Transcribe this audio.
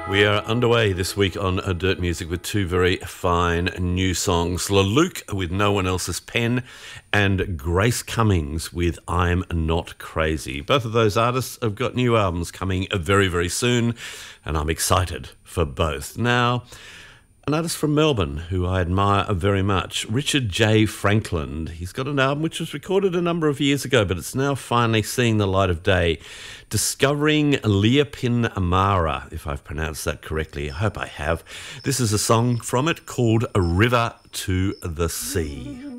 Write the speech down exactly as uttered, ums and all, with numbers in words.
We are underway this week on uh, Dirt Music with two very fine new songs. LaLuke with No One Else's Pen and Grace Cummings with I'm Not Crazy. Both of those artists have got new albums coming very, very soon, and I'm excited for both. Now, an artist from Melbourne who I admire very much, Richard J. Franklin. He's got an album which was recorded a number of years ago, but it's now finally seeing the light of day. Discovering Liepin Amara, if I've pronounced that correctly. I hope I have. This is a song from it called A River to the Sea.